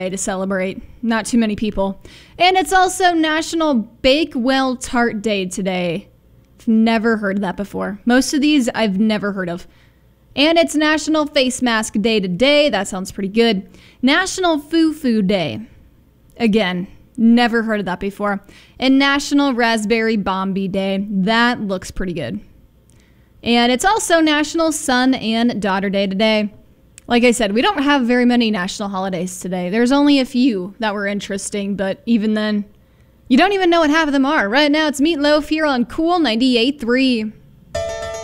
to celebrate. Not too many people. And it's also National Bakewell Tart Day today. I've never heard of that before. Most of these I've never heard of. And it's National Face Mask Day today. That sounds pretty good. National Foo Day. Again, never heard of that before. And National Raspberry Bombi Day. That looks pretty good. And it's also National Son and Daughter Day today. Like I said, we don't have very many national holidays today. There's only a few that were interesting, but even then, you don't even know what half of them are. Right now, it's Meatloaf here on Cool 98.3.